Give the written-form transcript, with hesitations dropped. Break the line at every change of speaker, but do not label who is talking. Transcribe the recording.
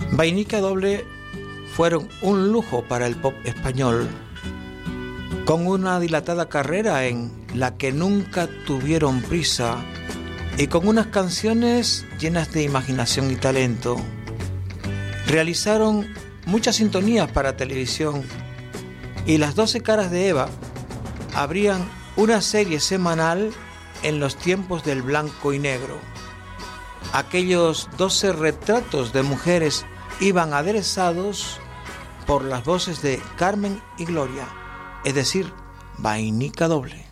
Vainica Doble fueron un lujo para el pop español, con una dilatada carrera en la que nunca tuvieron prisa y con unas canciones llenas de imaginación y talento. Realizaron muchas sintonías para televisión y Las 12 caras de Eva abrían una serie semanal en los tiempos del blanco y negro. Aquellos 12 retratos de mujeres iban aderezados por las voces de Carmen y Gloria, es decir, Vainica Doble.